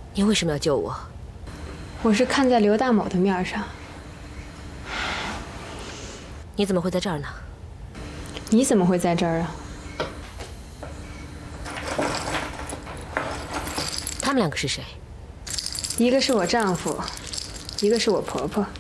你为什么要救我？ 我是看在刘大某的面上。 你怎么会在这儿呢？ 你怎么会在这儿啊？ 他们两个是谁？ 一个是我丈夫，一个是我婆婆。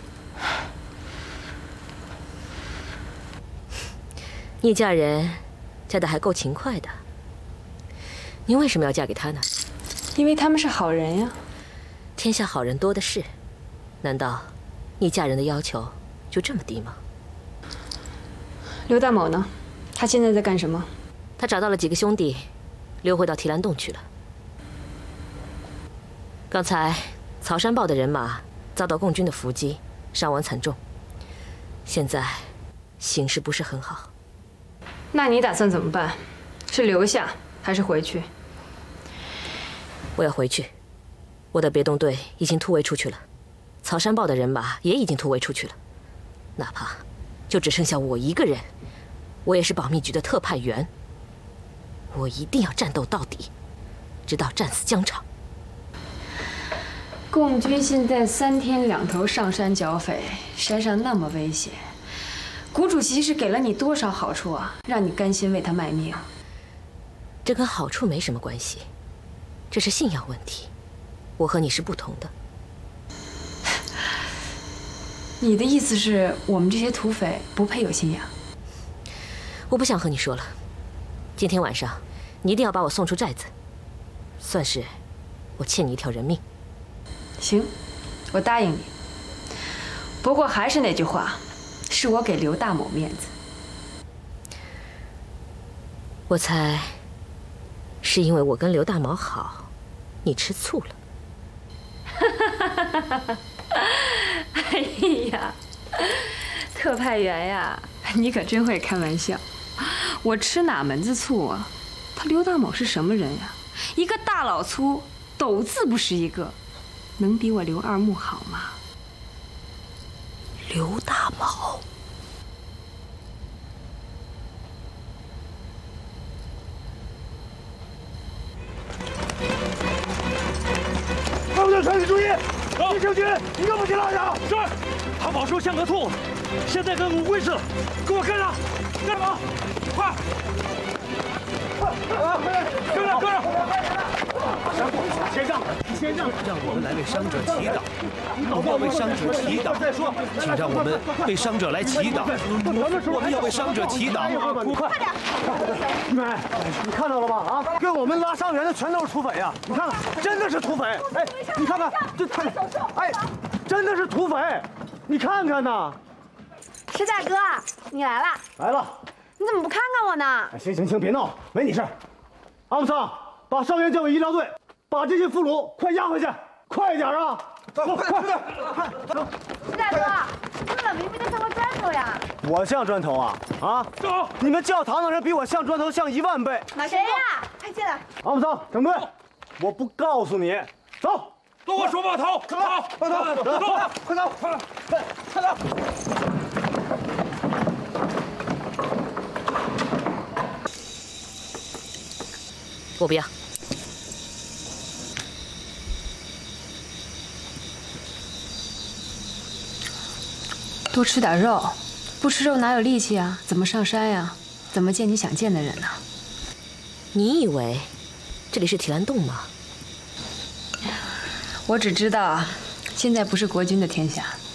你嫁人，嫁得还够勤快的。你为什么要嫁给他呢？ 因为他们是好人呀。 天下好人多的是，难道你嫁人的要求就这么低吗？ 刘大某呢？他现在在干什么？ 他找到了几个兄弟，溜回到提篮洞去了。刚才曹山豹的人马遭到共军的伏击，伤亡惨重，现在形势不是很好。 那你打算怎么办？是留下还是回去？ 我要回去。我的别动队已经突围出去了，曹山豹的人马也已经突围出去了，哪怕就只剩下我一个人，我也是保密局的特派员。我一定要战斗到底，直到战死疆场。 共军现在3天2头上山剿匪，山上那么危险，谷主席是给了你多少好处啊，让你甘心为他卖命？ 这跟好处没什么关系，这是信仰问题。我和你是不同的。 你的意思是我们这些土匪不配有信仰？ 我不想和你说了。今天晚上，你一定要把我送出寨子，算是我欠你一条人命。 行，我答应你。不过还是那句话，是我给刘大某面子。 我猜，是因为我跟刘大毛好，你吃醋了。 哎呀，特派员呀，你可真会开玩笑。我吃哪门子醋啊？他刘大某是什么人呀？一个大老粗，斗字不识一个，能比我刘二木好吗？ 刘大毛。 方队传使注意，叶将军，你又不去拉上。 是，他饱受像个兔子，现在跟乌龟似的，给我跟上，跟上，快！跟上，跟上！先让，先让， 让我们来为伤者祈祷。我们要为伤者祈祷。 再说， 请让我们为伤者来祈祷。我们要为伤者祈祷。 快点！玉梅，你看到了吧？啊，跟我们拉伤员的全都是土匪呀！你看看，真的是土匪！哎，你看看，这他，哎，真的是土匪！你看看呐！ 石大哥，你来了。 来了。 你怎么不看看我呢？ 行行行，别闹，没你事。阿姆桑，把伤员交给医疗队，把这些俘虏快押回去，快点啊！走，快点，快走！ 石大哥，你怎么明明就像个砖头呀？ 我像砖头啊？啊！走！你们教堂的人比我像砖头像10000倍。 谁呀？快进来！ 阿姆桑，整队！我不告诉你，走！ 跟我说码头， 好，快走，走，快走，快走！ 我不要。 多吃点肉，不吃肉哪有力气啊？怎么上山呀？怎么见你想见的人呢？ 你以为这里是提篮洞吗？ 我只知道，现在不是国军的天下。